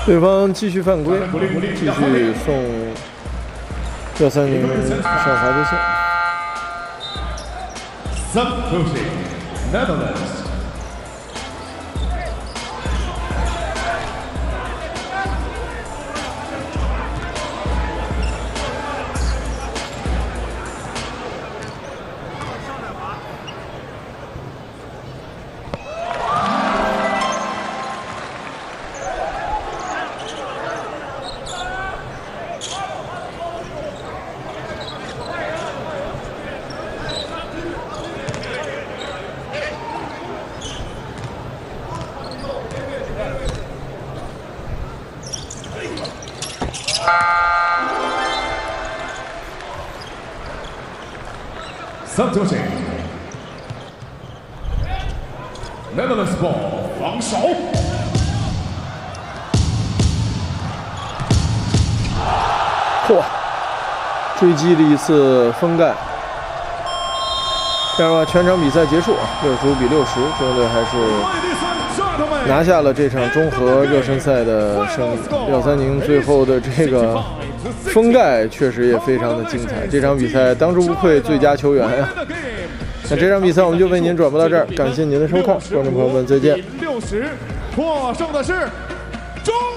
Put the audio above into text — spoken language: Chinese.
对方继续犯规，继续送廖三宁上罚球线。 Substituting Netherlands. Substituting Netherlands ball 防守。 嚯！追击了一次封盖。这样的话，全场比赛结束，65比60，中国队还是拿下了这场中俄热身赛的胜利。廖三宁最后的这个封盖确实也非常的精彩，这场比赛当之无愧最佳球员呀。那这场比赛我们就为您转播到这儿，感谢您的收看，观众朋友们再见。 60获胜的是。